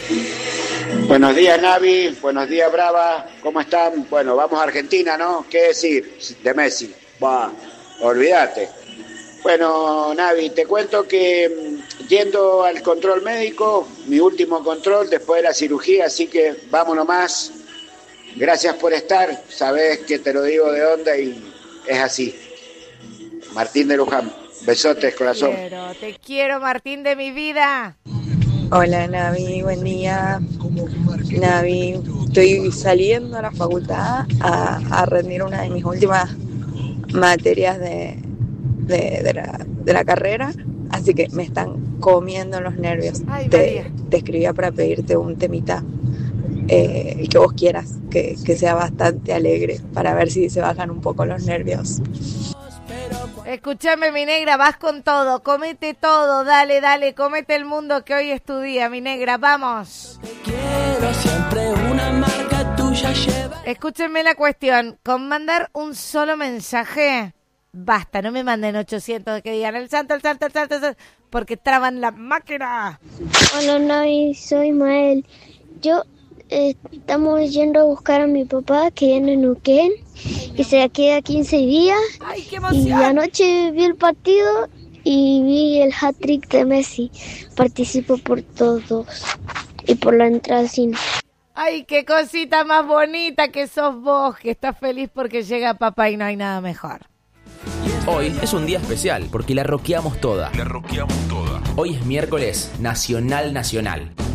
Buenos días, Navi. Buenos días, Brava. ¿Cómo están? Bueno, vamos a Argentina, ¿no? ¿Qué decir de Messi? Bah, olvídate. Bueno, Navi, te cuento que yendo al control médico, mi último control después de la cirugía, así que vámonos más. Gracias por estar. Sabés que te lo digo de onda y es así. Martín de Luján. Besotes, corazón. Te quiero, Martín de mi vida. Hola Navi, buen día. Navi, estoy saliendo a la facultad a rendir una de mis últimas materias de la carrera, así que me están comiendo los nervios. Ay, te escribía para pedirte un temita el que vos quieras, que sea bastante alegre, para ver si se bajan un poco los nervios. Escúchame, mi negra, vas con todo, comete todo, dale, comete el mundo, que hoy es tu día, mi negra, vamos. Quiero siempre una marca tuya lleva. Escúchenme la cuestión, con mandar un solo mensaje, basta, no me manden 800 que digan el santo, porque traban la máquina. Hola, Navi, soy Mael. Estamos yendo a buscar a mi papá que viene en Neuquén, que se queda 15 días. ¡Ay, qué emoción! Y anoche vi el partido y vi el hat-trick de Messi. Participo por todos y por la entrada al cine. ¡Ay, qué cosita más bonita que sos vos, que estás feliz porque llega papá y no hay nada mejor! Hoy es un día especial porque la rockeamos toda. Hoy es miércoles nacional.